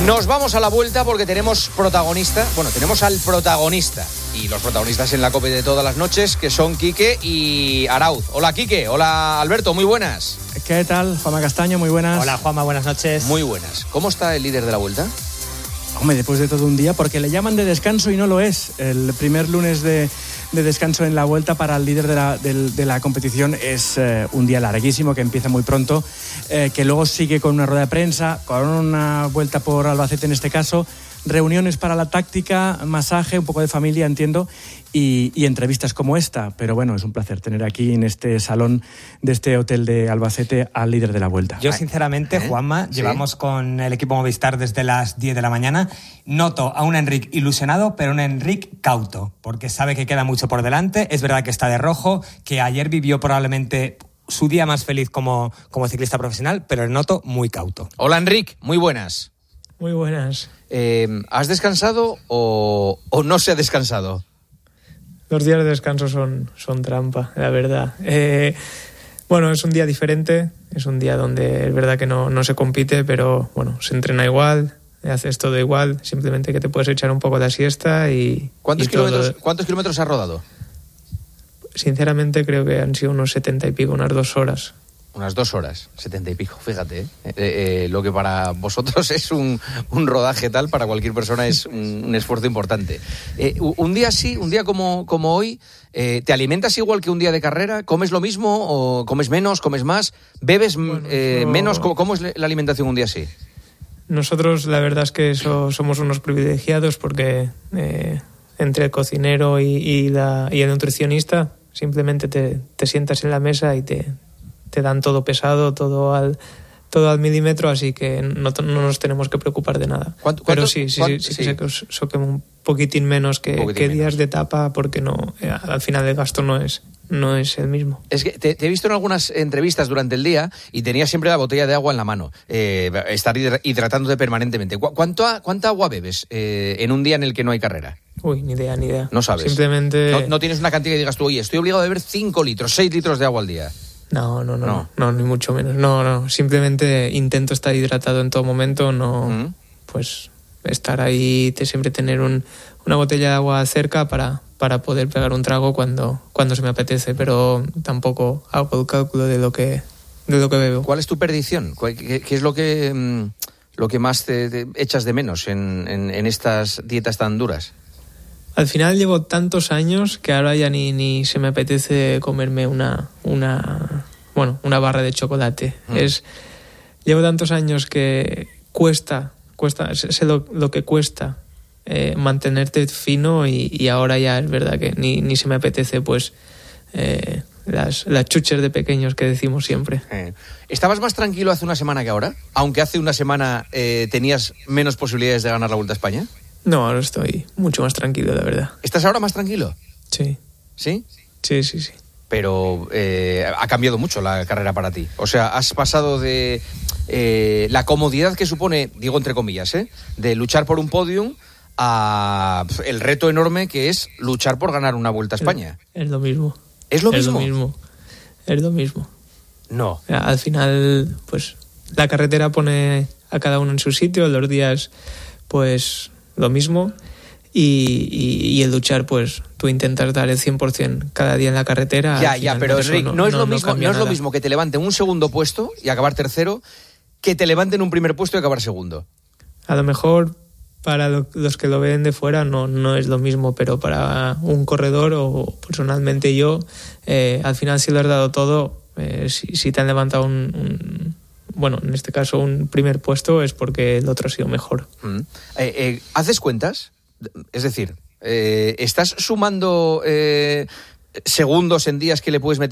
Nos vamos a la vuelta porque tenemos protagonista. Bueno, tenemos al protagonista. Y los protagonistas en la COPE de todas las noches, que son Quique y Arauz. Hola, Quique. Hola, Alberto. Muy buenas. ¿Qué tal? Juanma Castaño, muy buenas. Hola, Juanma, buenas noches. Muy buenas. ¿Cómo está el líder de la vuelta? Hombre, después de todo un día, porque le llaman de descanso y no lo es. El primer lunes de descanso en la vuelta para el líder de la competición es un día larguísimo, que empieza muy pronto, que luego sigue con una rueda de prensa, con una vuelta por Albacete en este caso, reuniones para la táctica, masaje, un poco de familia, entiendo, y entrevistas como esta. Pero bueno, es un placer tener aquí en este salón de este hotel de Albacete al líder de la vuelta. Yo sinceramente, Juanma, ¿Sí? Llevamos con el equipo Movistar desde las 10 de la mañana. Noto a un Enric ilusionado, pero un Enric cauto, porque sabe que queda mucho por delante. Es verdad que está de rojo, que ayer vivió probablemente su día más feliz como ciclista profesional, pero el noto muy cauto. Hola, Enric. Muy buenas. Muy buenas. ¿Has descansado o no se ha descansado? Los días de descanso son trampa, la verdad. Bueno, es un día diferente, es un día donde es verdad que no se compite, pero bueno, se entrena igual, haces todo igual, simplemente que te puedes echar un poco de siesta y... ¿Cuántos todo... kilómetros has rodado? Sinceramente creo que han sido unos 70 y pico, unas 2 horas. Unas 2 horas, 70 y pico, fíjate. Lo que para vosotros es un rodaje tal, para cualquier persona es un esfuerzo importante. Un día así, un día como hoy, ¿te alimentas igual que un día de carrera? ¿Comes lo mismo o comes menos, comes más? ¿Bebes menos? ¿Cómo es la alimentación un día así? Nosotros la verdad es que somos unos privilegiados porque entre el cocinero y el nutricionista simplemente te sientas en la mesa y te dan todo pesado, todo al milímetro, así que no nos tenemos que preocupar de nada. Pero sí que os quemo un poquitín menos que días de etapa, porque no, al final el gasto no es el mismo. Es que te he visto en algunas entrevistas durante el día y tenías siempre la botella de agua en la mano, estar hidratándote permanentemente. ¿Cuánta agua bebes en un día en el que no hay carrera? Uy, ni idea. No sabes. Simplemente... No tienes una cantidad que digas tú, oye, estoy obligado a beber 5 litros, 6 litros de agua al día. No, ni mucho menos. No, simplemente intento estar hidratado en todo momento, pues estar ahí, siempre tener una botella de agua cerca para poder pegar un trago cuando se me apetece, pero tampoco hago el cálculo de lo que bebo. ¿Cuál es tu perdición? ¿Qué es lo que más te echas de menos en estas dietas tan duras? Al final llevo tantos años que ahora ya ni se me apetece comerme una barra de chocolate. Llevo tantos años que cuesta, sé lo que cuesta mantenerte fino y ahora ya es verdad que ni se me apetece pues las chuches de pequeños que decimos siempre. ¿Estabas más tranquilo hace una semana que ahora? Aunque hace una semana tenías menos posibilidades de ganar la Vuelta a España. No, ahora estoy mucho más tranquilo, la verdad. ¿Estás ahora más tranquilo? Sí. ¿Sí? Sí. Pero ha cambiado mucho la carrera para ti. O sea, has pasado de la comodidad que supone, digo entre comillas, de luchar por un podium a el reto enorme que es luchar por ganar una Vuelta a España. Es lo mismo. ¿Es lo mismo? Es lo mismo. No. Al final, pues, la carretera pone a cada uno en su sitio, los días, pues, lo mismo. Y el luchar, pues tú intentas dar el 100% cada día en la carretera. Ya, pero Enric, no es lo mismo que te levanten un segundo puesto y acabar tercero que te levanten un primer puesto y acabar segundo. A lo mejor para los que lo ven de fuera no es lo mismo, pero para un corredor o personalmente yo, al final si lo has dado todo, si te han levantado bueno, en este caso un primer puesto es porque el otro ha sido mejor. ¿Haces cuentas? Es decir, ¿estás sumando segundos en días que le puedes meter